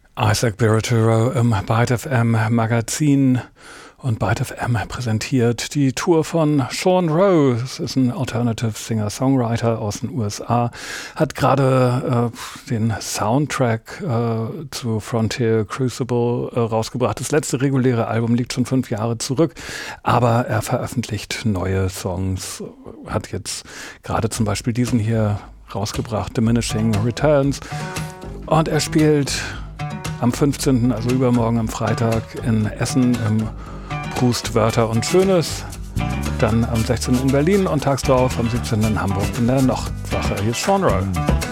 Isaac Birotero im Byte FM Magazin, und Byte FM präsentiert die Tour von Sean Rowe. Das ist ein Alternative Singer-Songwriter aus den USA, hat gerade den Soundtrack zu Frontier Crucible rausgebracht. Das letzte reguläre Album liegt schon 5 Jahre zurück, aber er veröffentlicht neue Songs, hat jetzt gerade zum Beispiel diesen hier rausgebracht, Diminishing Returns, und er spielt am 15., also übermorgen am Freitag, in Essen im Proust, Wörter und Schönes. Dann am 16. in Berlin und tags drauf am 17. in Hamburg in der Nachtwache. Hier ist Sean Rowe.